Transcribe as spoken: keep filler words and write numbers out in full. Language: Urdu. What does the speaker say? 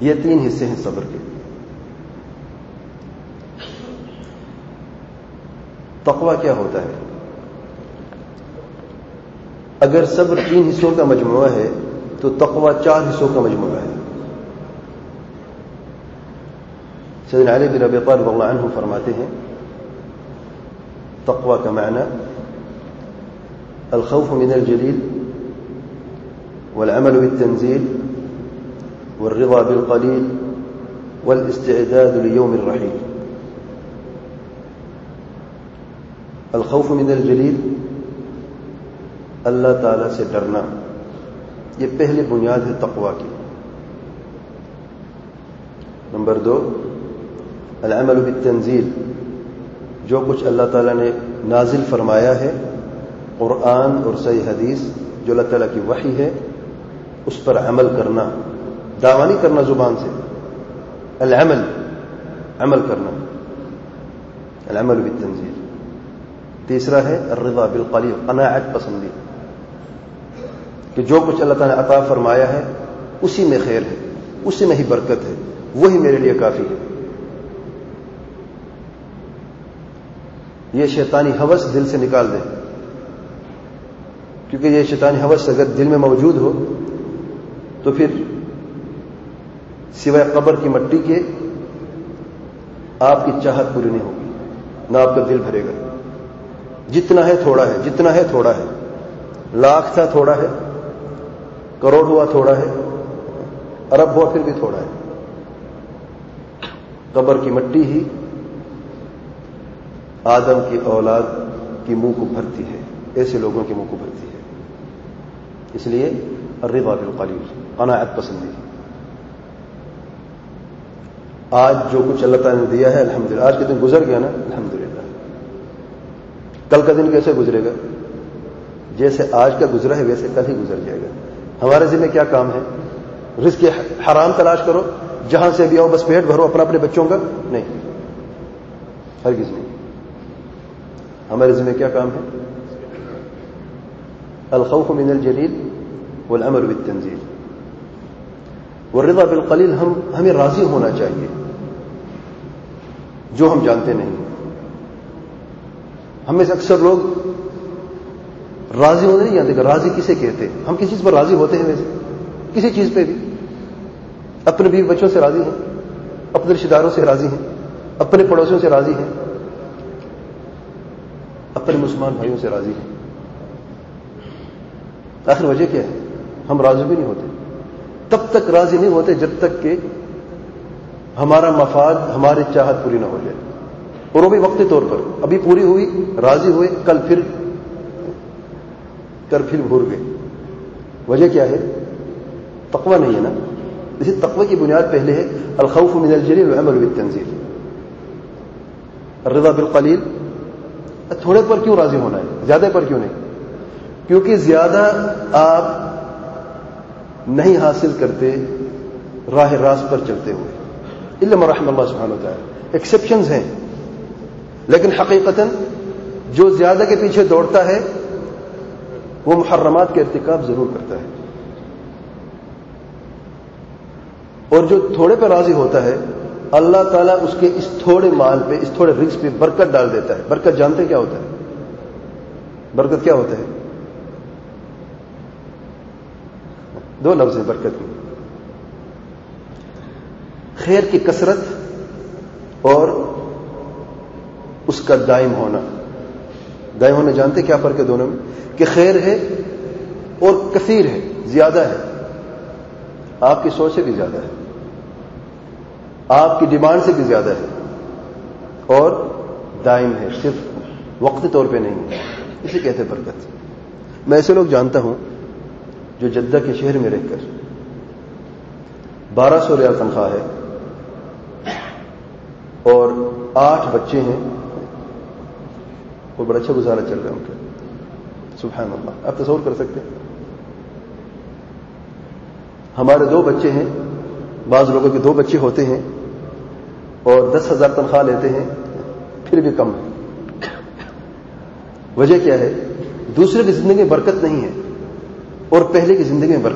یہ تین حصے ہیں صبر کے. تقویٰ کیا ہوتا ہے؟ اگر صبر تین حصوں کا مجموعہ ہے تو تقویٰ چار حصوں کا مجموعہ ہے. سیدنا علی بن ابی طالب رضی اللہ عنہ فرماتے ہیں تقویٰ کا معنی الخوف من الجلیل والعمل بالتنزیل والرضا بالقلیل والاستعداد لیوم الرحیل. الخوف من الجلیل اللہ تعالی سے ڈرنا، یہ پہلی بنیاد ہے تقویٰ کی. نمبر دو العمل بالتنزیل، جو کچھ اللہ تعالیٰ نے نازل فرمایا ہے قرآن اور صحیح حدیث جو اللہ تعالیٰ کی وحی ہے اس پر عمل کرنا، دعویٰ نہیں کرنا زبان سے، العمل عمل کرنا، العمل بالتنزیل. تیسرا ہے الرضا بالقلیل، قناعت پسندی کہ جو کچھ اللہ تعالیٰ نے عطا فرمایا ہے اسی میں خیر ہے، اسی میں ہی برکت ہے، وہی میرے لیے کافی ہے. یہ شیطانی ہوس دل سے نکال دے، کیونکہ یہ شیطانی ہوس اگر دل میں موجود ہو تو پھر سوائے قبر کی مٹی کے آپ کی چاہت پوری نہیں ہوگی، نہ آپ کا دل بھرے گا. جتنا ہے تھوڑا ہے، جتنا ہے تھوڑا ہے، لاکھ تھا تھوڑا ہے، کروڑ ہوا تھوڑا ہے، ارب ہوا پھر بھی تھوڑا ہے. قبر کی مٹی ہی آدم کی اولاد کی منہ کو بھرتی ہے، ایسے لوگوں کے منہ کو بھرتی ہے. اس لیے الرضا بالقلیل، قناعت پسندی. آج جو کچھ اللہ تعالیٰ نے دیا ہے الحمدللہ، آج کے دن گزر گیا نا الحمدللہ، کل کا دن کیسے گزرے گا؟ جیسے آج کا گزرا ہے ویسے کل ہی گزر جائے گا. ہمارے ذمہ کیا کام ہے؟ رزق حرام تلاش کرو، جہاں سے بھی آؤ بس پیٹ بھرو اپنا اپنے بچوں کا؟ نہیں، ہرگز نہیں. ہمارے ذمہ کیا کام ہے؟ الخوف من الجلیل والعمل بالتنزیل والرضا بالقلیل. ہم ہمیں راضی ہونا چاہیے جو ہم جانتے نہیں. ہم میں سے اکثر لوگ راضی ہونے نہیں جانتے کہ راضی کسے کہتے. ہم کسی چیز پر راضی ہوتے ہیں، ویسے کسی چیز پہ بھی اپنے بیوی بچوں سے راضی ہیں، اپنے رشتے داروں سے راضی ہیں، اپنے پڑوسیوں سے راضی ہیں، اپنے مسلمان بھائیوں سے راضی ہیں. آخر وجہ کیا ہے؟ ہم راضی بھی نہیں ہوتے. تب تک راضی نہیں ہوتے جب تک کہ ہمارا مفاد، ہماری چاہت پوری نہ ہو جائے، اور وہ بھی وقتی طور پر. ابھی پوری ہوئی، راضی ہوئے، کل پھر کر پھر بھول گئے. وجہ کیا ہے؟ تقویٰ نہیں ہے نا. اسی تقوی کی بنیاد پہلے ہے الخوف من الجلیل والعمل بالتنزیل. الرضا بالقلیل، تھوڑے پر کیوں راضی ہونا ہے، زیادہ پر کیوں نہیں؟ کیونکہ زیادہ آپ نہیں حاصل کرتے راہ راست پر چلتے ہوئے، الا من رحم اللہ سبحانہ وتعالی. ایکسیپشنز ہیں، لیکن حقیقتاً جو زیادہ کے پیچھے دوڑتا ہے وہ محرمات کے ارتکاب ضرور کرتا ہے، اور جو تھوڑے پہ راضی ہوتا ہے اللہ تعالیٰ اس کے اس تھوڑے مال پہ، اس تھوڑے رزق پہ برکت ڈال دیتا ہے. برکت جانتے کیا ہوتا ہے؟ برکت کیا ہوتا ہے؟ دو لفظ ہیں برکت میں، خیر کی کثرت اور اس کا دائم ہونا. دائم ہونا جانتے کیا فرق ہے دونوں میں؟ کہ خیر ہے اور کثیر ہے، زیادہ ہے، آپ کی سوچ سے بھی زیادہ ہے، آپ کی ڈیمانڈ سے بھی زیادہ ہے، اور دائم ہے، صرف وقتی طور پہ نہیں ہے. اسے کہتے ہیں برکت. میں ایسے لوگ جانتا ہوں جو جدہ کے شہر میں رہ کر بارہ سو ریال تنخواہ ہے اور آٹھ بچے ہیں اور بڑا اچھا گزارا چل رہا ہے ان کا. سبحان اللہ، آپ تصور کر سکتے ہیں؟ ہمارے دو بچے ہیں، بعض لوگوں کے دو بچے ہوتے ہیں اور دس ہزار تنخواہ لیتے ہیں، پھر بھی کم ہے. وجہ کیا ہے؟ دوسرے کی زندگی میں برکت نہیں ہے اور پہلے کی زندگی میں برکت